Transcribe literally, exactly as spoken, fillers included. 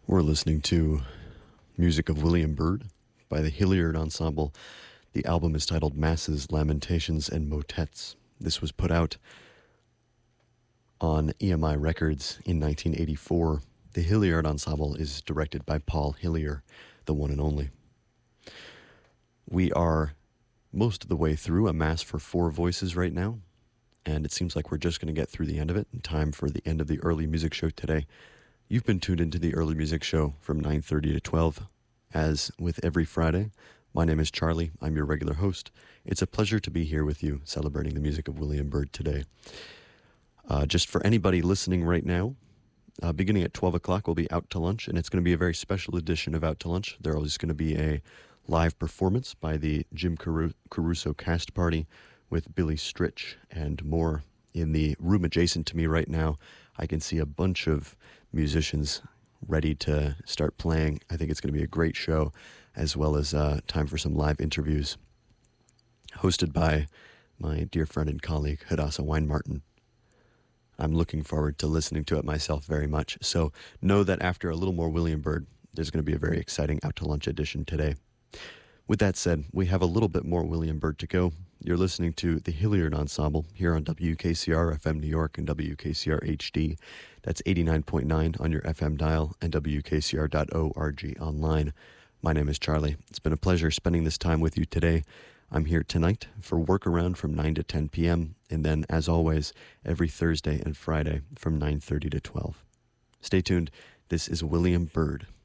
We're listening to music of William Byrd by the Hilliard Ensemble. The album is titled Masses, Lamentations, and Motets. This was put out on E M I Records in nineteen eighty-four. The Hilliard Ensemble is directed by Paul Hillier, the one and only. We are most of the way through a Mass for Four Voices right now, and it seems like we're just going to get through the end of it in time for the end of the early music show today. You've been tuned into the early music show from nine thirty to twelve, as with every Friday. My name is Charlie. I'm your regular host. It's a pleasure to be here with you, celebrating the music of William Byrd today. Uh, just for anybody listening right now, uh, beginning at twelve o'clock, we'll be Out to Lunch, and it's going to be a very special edition of Out to Lunch. There is going to be a live performance by the Jim Caru- Caruso Cast Party with Billy Stritch and more. In the room adjacent to me right now, I can see a bunch of musicians ready to start playing. I think it's going to be a great show, as well as uh, time for some live interviews hosted by my dear friend and colleague, Hadassah Weinmartin. I'm looking forward to listening to it myself very much. So know that after a little more William Byrd, there's going to be a very exciting Out to Lunch edition today. With that said, we have a little bit more William Byrd to go. You're listening to the Hilliard Ensemble here on W K C R F M New York and W K C R H D. That's eighty-nine point nine on your F M dial and W K C R dot org online. My name is Charlie. It's been a pleasure spending this time with you today. I'm here tonight for Workaround from nine to ten p.m. and then, as always, every Thursday and Friday from nine thirty to twelve. Stay tuned. This is William Byrd.